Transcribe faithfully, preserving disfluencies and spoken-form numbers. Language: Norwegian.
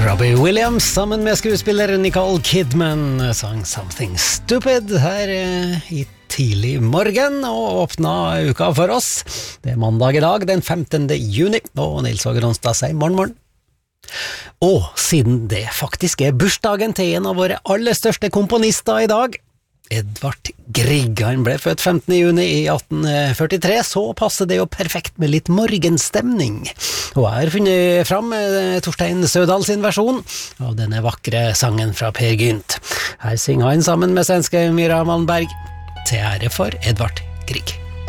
Robbie Williams sammen med skuespiller Nicole Kidman sang Something Stupid her i tidlig morgen og åpna uka for oss. Det er mandag i dag, den femtende juni, og Nils Åge Ronstad sier morgen, morgen. Og siden det faktisk er bursdagen til en av våre aller største komponister i dag, Edvard Grieg, han ble født femtende juni i atten førtitre, så passer det jo perfekt med litt morgenstemning. Og jeg har funnet fram Torstein Sødal sin versjon av denne vakre sangen fra Per Gynt. Her synger han sammen med svenske Myra Malmberg til ære for Edvard Grieg.